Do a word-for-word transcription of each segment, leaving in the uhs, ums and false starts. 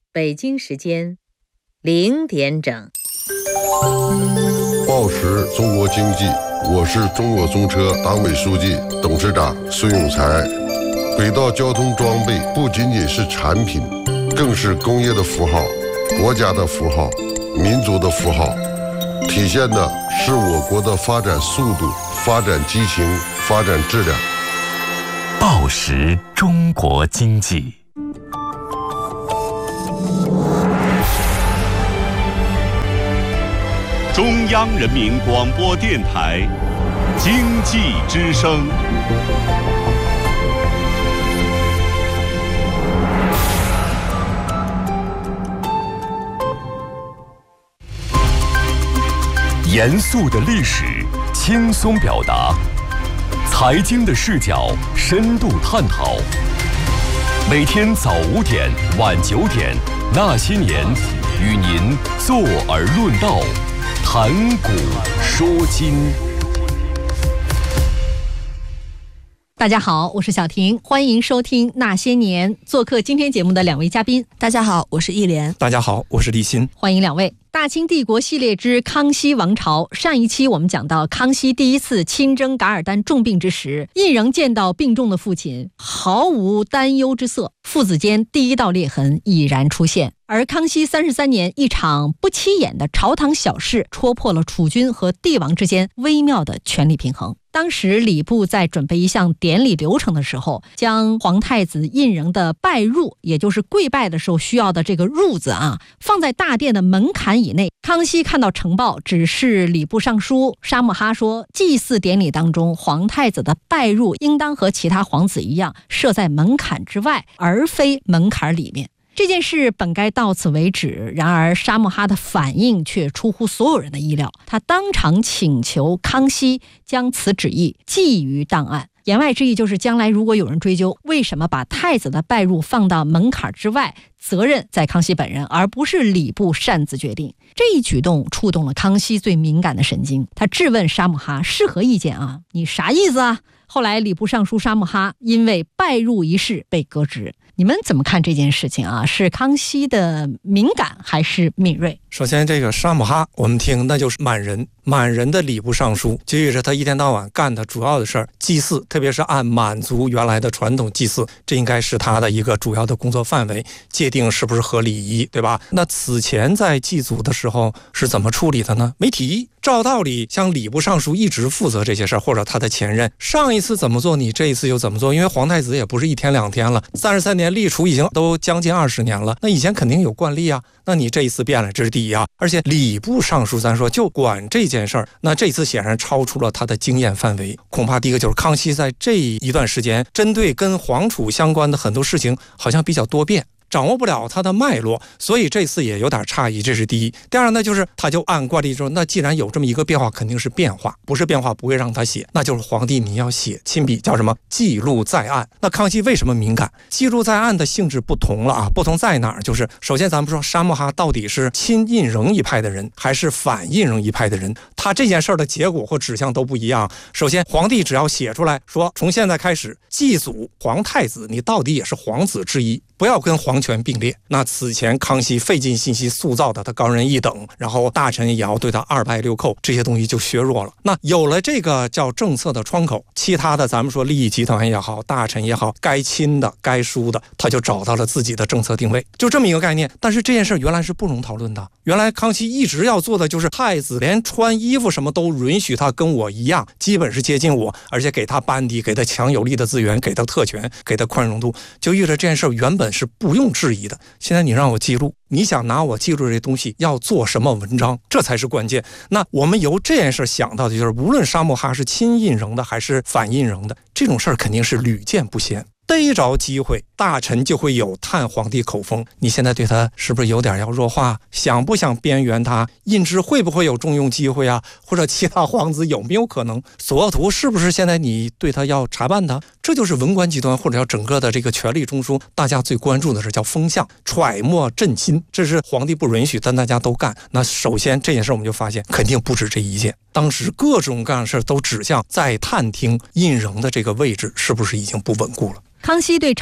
北京时间零点整。 报时中国经济，我是中国中车党委书记、董事长孙永才。轨道交通装备不仅仅是产品，更是工业的符号、国家的符号、民族的符号，体现的是我国的发展速度、发展激情、发展质量。 报时中国经济。中央人民广播电台经济之声。严肃的历史，轻松表达；财经的视角，深度探讨。每天早五点，晚九点，那些年，与您坐而论道。谈古说今。 大家好，我是小婷，欢迎收听那些年。做客今天节目的两位嘉宾， 大家好，我是忆莲。 大家好，我是立新。 欢迎两位。大清帝国系列之康熙王朝，上一期我们讲到康熙第一次亲征噶尔丹重病之时，胤禛见到病重的父亲，毫无担忧之色，父子间第一道裂痕已然出现。而康熙三十三年，一场不起眼的朝堂小事，戳破了储君和帝王之间微妙的权力平衡。当时礼部在准备一项典礼流程的时候，将皇太子胤禛的拜入，也就是跪拜的时候需要的这个入字啊，放在大殿的门槛以内。康熙看到呈报，指示礼部尚书沙木哈说，祭祀典礼当中，皇太子的拜入应当和其他皇子一样，设在门槛之外，而非门槛里面。这件事本该到此为止，然而沙木哈的反应却出乎所有人的意料，他当场请求康熙将此旨意记于档案。言外之意就是将来如果有人追究为什么把太子的拜入放到门槛之外，责任在康熙本人，而不是礼部擅自决定。这一举动触动了康熙最敏感的神经，他质问沙木哈是何意见啊？你啥意思啊？后来礼部尚书沙木哈因为拜入一事被革职。你们怎么看这件事情啊？是康熙的敏感还是敏锐？ 首先这个沙木哈我们听那就是满人，满人的礼部尚书，就意味着他一天到晚干的主要的事儿祭祀，特别是按满族原来的传统祭祀，这应该是他的一个主要的工作范围，界定是不是合礼仪，对吧？那此前在祭祖的时候是怎么处理的呢？没提。照道理像礼部尚书一直负责这些事儿，或者他的前任上一次怎么做你这一次又怎么做，因为皇太子也不是一天两天了，三十三年立储已经都将近二十年了，那以前肯定有惯例啊，那你这一次变了，这是第一啊。而且礼部尚书咱说就管这件事儿，那这次显然超出了他的经验范围。恐怕第一个就是康熙在这一段时间针对跟皇储相关的很多事情好像比较多变，掌握不了它的脉络，所以这次也有点诧异，这是第一。第二呢，就是他就按惯例说，那既然有这么一个变化，肯定是变化，不是变化不会让他写，那就是皇帝你要写亲笔，叫什么记录在案。那康熙为什么敏感？记录在案的性质不同了啊，不同在哪儿？就是首先咱们说沙木哈到底是亲胤禛一派的人，还是反胤禛一派的人？他这件事儿的结果或指向都不一样。首先，皇帝只要写出来说，从现在开始祭祖皇太子，你到底也是皇子之一，不要跟皇权并列。那此前康熙费尽心机塑造的他高人一等，然后大臣也要对他二拜六叩，这些东西就削弱了。那有了这个叫政策的窗口，其他的咱们说利益集团也好，大臣也好，该亲的该疏的，他就找到了自己的政策定位，就这么一个概念。但是这件事原来是不容讨论的，原来康熙一直要做的就是太子连穿衣服什么都允许他跟我一样，基本是接近我，而且给他班底，给他强有力的资源，给他特权，给他宽容度，就意味着这件事原本是不用质疑的。现在你让我记录，你想拿我记录这东西要做什么文章，这才是关键。那我们由这件事想到的就是，无论沙木哈是亲胤禛的还是反胤禛的，这种事儿肯定是屡见不鲜。逮着机会，大臣就会有探皇帝口风，你现在对他是不是有点要弱化？想不想边缘他？胤芝会不会有重用机会啊？或者其他皇子有没有可能？索额图是不是现在你对他要查办他？这就是文官集团或者叫整个的这个权力中枢，大家最关注的是叫风向，揣摩朕心，这是皇帝不允许，但大家都干。那首先这件事我们就发现，肯定不止这一件。当时各种各样的事都指向在探听胤禛的这个位置是不是已经不稳固了。 康熙对朝臣们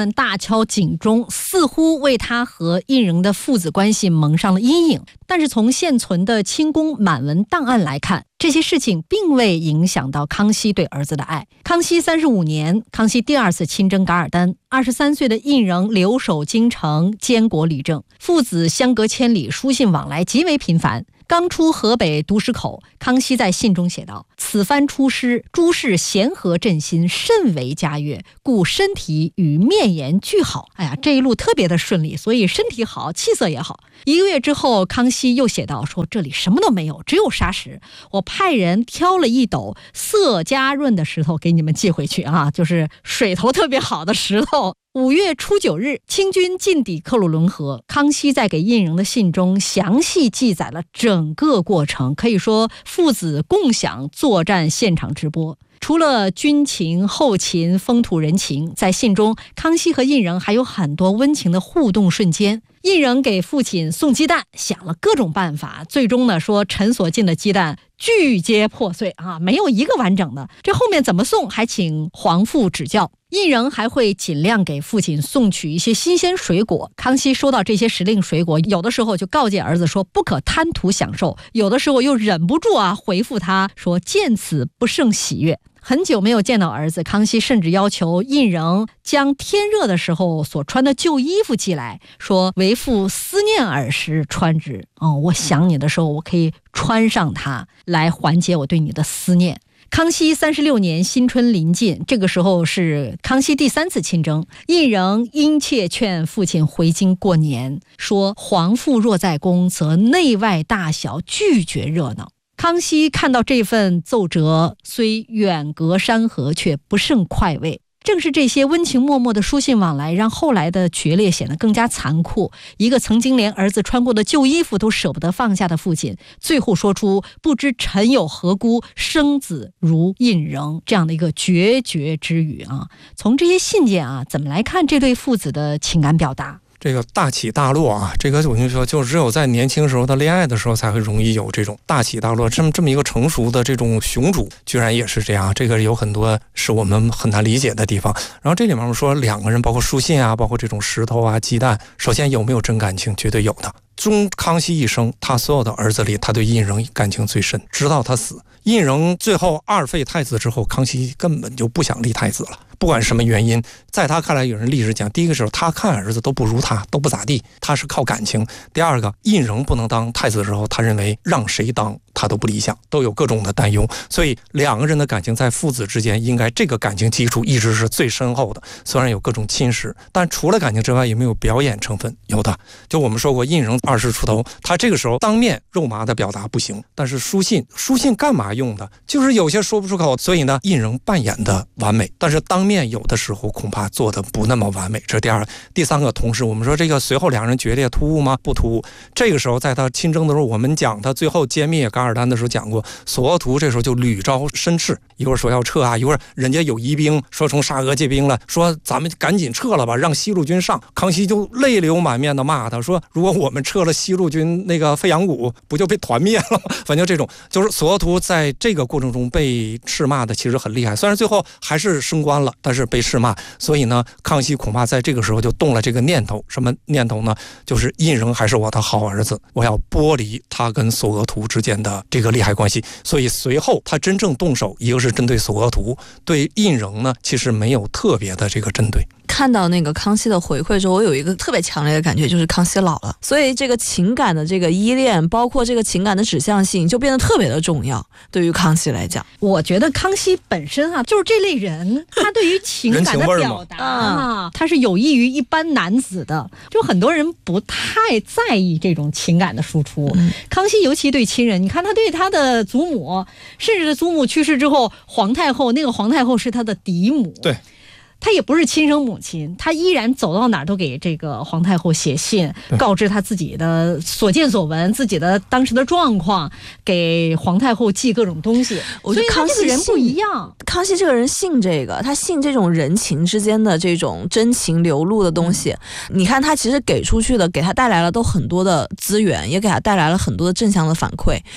断大敲警钟，似乎为他和胤禛的父子关系蒙上了阴影。但是从现存的清宫满文档案来看，这些事情并未影响到康熙对儿子的爱。康熙三十五年，康熙第二次亲征噶尔丹，二十三岁的胤禛留守京城监国理政，父子相隔千里，书信往来极为频繁。刚出河北独石口，康熙在信中写道：此番出师，诸事咸和朕心，甚为佳悦，故身体与面颜俱好。哎呀，这一路特别的顺利，所以身体好，气色也好。一个月之后，康熙又写道说：这里什么都没有，只有沙石，我派人挑了一斗色佳润的石头给你们寄回去啊，就是水头特别好的石头。五月初九日，清军进抵克鲁伦河，康熙在给胤禛的信中详细记载了整个过程，可以说父子共享作战现场直播。除了军情、后勤、风土人情，在信中康熙和胤禛还有很多温情的互动瞬间。胤禛给父亲送鸡蛋，想了各种办法，最终呢说陈所进的鸡蛋俱皆破碎啊，没有一个完整的。这后面怎么送，还请皇父指教。胤禛还会尽量给父亲送去一些新鲜水果。康熙收到这些时令水果，有的时候就告诫儿子说不可贪图享受，有的时候又忍不住啊回复他说见此不胜喜悦。很久没有见到儿子，康熙甚至要求胤禛将天热的时候所穿的旧衣服寄来，说为父思念尔时穿之。哦，我想你的时候，我可以穿上它来缓解我对你的思念。康熙三十六年新春临近，这个时候是康熙第三次亲征，胤禛殷切劝父亲回京过年，说皇父若在宫，则内外大小俱觉热闹。康熙看到这份奏折，虽远隔山河，却不胜快慰。正是这些温情脉脉的书信往来，让后来的决裂显得更加残酷。一个曾经连儿子穿过的旧衣服都舍不得放下的父亲，最后说出不知臣有何辜，生子如胤禛这样的一个决绝之语啊。从这些信件啊，怎么来看这对父子的情感表达？ 这个大起大落啊，这个我跟你说，就只有在年轻时候的恋爱的时候才会容易有这种大起大落。这么这么一个成熟的这种雄主，居然也是这样，这个有很多是我们很难理解的地方。然后这里面我们说两个人，包括书信啊，包括这种石头啊、鸡蛋，首先有没有真感情，绝对有的。中康熙一生，他所有的儿子里，他对胤禛感情最深，直到他死。胤禛最后二废太子之后，康熙根本就不想立太子了，不管什么原因，在他看来，有人历史讲，第一个时候他看儿子都不如他，都不咋地，他是靠感情。第二个，胤禛不能当太子的时候，他认为让谁当他都不理想，都有各种的担忧。所以两个人的感情在父子之间，应该这个感情基础一直是最深厚的。虽然有各种侵蚀，但除了感情之外，有没有表演成分？有的。就我们说过，胤禛二十出头，他这个时候当面肉麻的表达不行，但是书信，书信干嘛用的？就是有些说不出口，所以呢，胤禛扮演的完美，但是当面有的时候恐怕做的不那么完美。这是第二个。第三个，同时我们说这个随后两人决裂突兀吗？不突兀。这个时候在他亲征的时候，我们讲他最后歼灭噶尔丹的时候讲过，索额图这时候就屡招申斥，一会儿说要撤啊，一会儿人家有疑兵说从沙俄借兵了，说咱们赶紧撤了吧，让西路军上。康熙就泪流满面的骂他说，如果我们撤了西路军那个飞扬谷，不就被团灭了吗？反正这种就是索额图在这个过程中被斥骂的其实很厉害，虽然最后还是升官了，但是被斥骂。所以呢，康熙恐怕在这个时候就动了这个念头，什么念头呢？就是胤禛还是我的好儿子，我要剥离他跟索额图之间的这个利害关系。所以随后他真正动手，一个是针对索额图，对胤禛呢其实没有特别的这个针对。 看到那个康熙的回馈之后，我有一个特别强烈的感觉，就是康熙老了，所以这个情感的这个依恋，包括这个情感的指向性，就变得特别的重要。对于康熙来讲， 我觉得康熙本身啊，就是这类人，他对于情感的表达啊，他是有益于一般男子的。就很多人不太在意这种情感的输出。嗯、康熙尤其对亲人，你看他对他的祖母，甚至祖母去世之后，皇太后那个皇太后是他的嫡母。 对。 他也不是亲生母亲，他依然走到哪儿都给这个皇太后写信，告知他自己的所见所闻，自己的当时的状况，给皇太后寄各种东西。 我觉得康熙人不一样， 康熙这个人信这个，他信这种人情之间的这种真情流露的东西。嗯、你看他其实给出去的，给他带来了都很多的资源，也给他带来了很多的正向的反馈。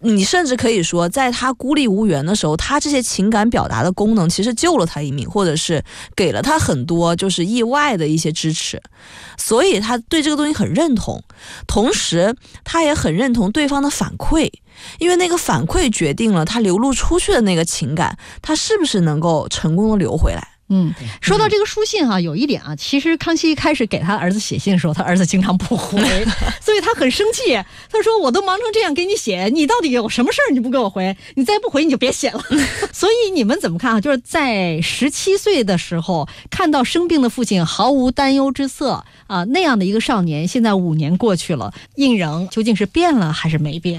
你甚至可以说，在他孤立无援的时候，他这些情感表达的功能其实救了他一命，或者是给了他很多就是意外的一些支持，所以他对这个东西很认同，同时他也很认同对方的反馈，因为那个反馈决定了他流露出去的那个情感，他是不是能够成功的流回来。 嗯，说到这个书信哈、啊，有一点啊，其实康熙一开始给他儿子写信的时候，他儿子经常不回，所以他很生气。他说：“我都忙成这样给你写，你到底有什么事儿你不给我回？你再不回你就别写了。”所以你们怎么看啊？就是在十七岁的时候看到生病的父亲毫无担忧之色啊，那样的一个少年，现在五年过去了，胤禛究竟是变了还是没变？